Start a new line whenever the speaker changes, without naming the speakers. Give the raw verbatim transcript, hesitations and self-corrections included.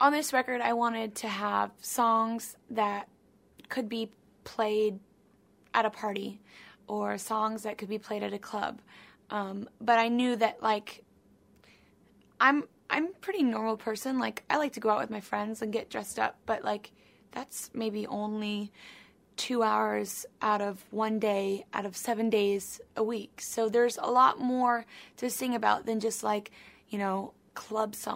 on this record, I wanted to have songs that could be played at a party or songs that could be played at a club. Um, but I knew that, like, I'm I'm a pretty normal person. Like, I like to go out with my friends and get dressed up, but, like, that's maybe only two hours out of one day out of seven days a week. So there's a lot more to sing about than just, like, you know, club songs.